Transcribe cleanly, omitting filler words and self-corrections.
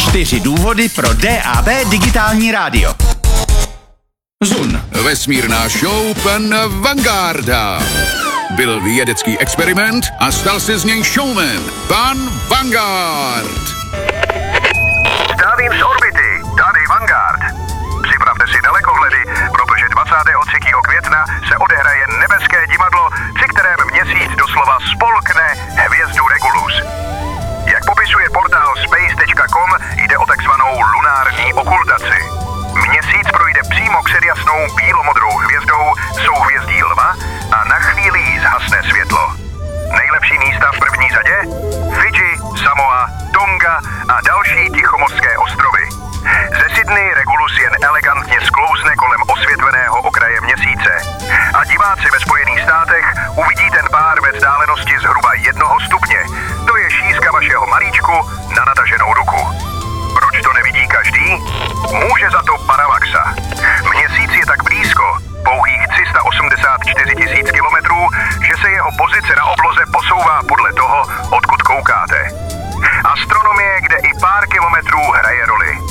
4 důvody pro DAB digitální rádio. Zun. Vesmírná show pan Vangarda. Byl vědecký experiment a stal se z něj showman. Pan Vanguard. Zdravím z orbity, tady Vanguard. Připravte si dalekohledy, protože 23. května se odehraje nebeské divadlo, při kterém měsíc doslova spolkne hvězdu Regulus. Jak popisuje portál space.com, jde o takzvanou lunární okultaci. Měsíc projde přímo k seriasnou bílomodrou hvězdou souhvězdí Lva a na chvíli jí zhasne světlo. Nejlepší místa v první řadě? Fidži, Samoa, Tonga a další tichomořské ostrovy. Ze Sydney Regulus jen elegantně sklouzne kolem osvětleného okraje měsíce. A diváci ve Spojených státech uvidí ten pár ve vzdálenosti zhruba 1 stupně. To je šířka vašeho malíčku na nataženou ruku. Proč to nevidí každý? Může za to paralaxa. Měsíc je tak blízko, pouhých 384 000 kilometrů, že se jeho pozice na obloze posouvá podle toho, odkud koukáte. Astronomie, kde i pár kilometrů hraje roli.